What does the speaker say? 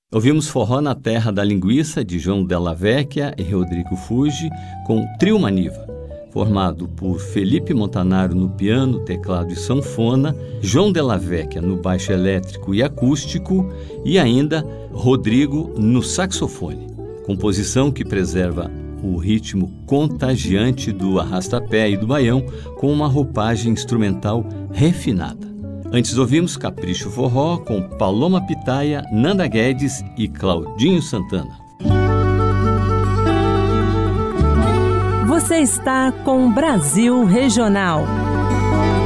Ouvimos Forró na Terra da Linguiça, de João Della Vecchia e Rodrigo Fuggi, com Trio Maniva, formado por Felipe Montanaro no piano, teclado e sanfona, João Della Vecchia no baixo elétrico e acústico e ainda Rodrigo no saxofone. Composição que preserva o ritmo contagiante do arrastapé e do baião com uma roupagem instrumental refinada. Antes ouvimos Capricho Forró com Paloma Pitaya, Nanda Guedes e Claudinho Santana. Você está com Brasil Regional.